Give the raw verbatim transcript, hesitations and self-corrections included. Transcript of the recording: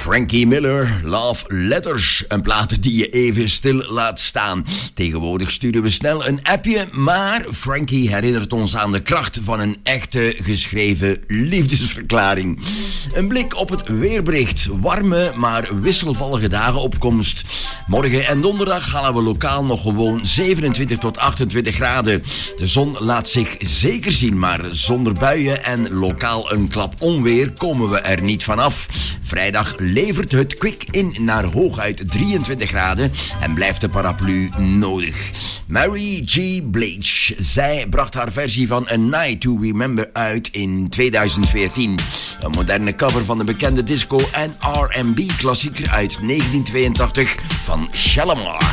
Frankie Miller, Love Letters. Een plaat die je even stil laat staan. Tegenwoordig sturen we snel een appje, maar Frankie herinnert ons aan de kracht van een echte geschreven liefdesverklaring. Een blik op het weerbericht. Warme, maar wisselvallige dagen op komst. Morgen en donderdag halen we lokaal nog gewoon zevenentwintig tot achtentwintig graden. De zon laat zich zeker zien, maar zonder buien en lokaal een klap onweer komen we er niet vanaf. Vrijdag levert het kwik in naar hooguit drieëntwintig graden en blijft de paraplu nodig. Mary J. Blige, zij bracht haar versie van A Night to Remember uit in tweeduizend veertien. Een moderne cover van de bekende disco- en R en B-klassieker uit negentien tweeëntachtig van Shalamar.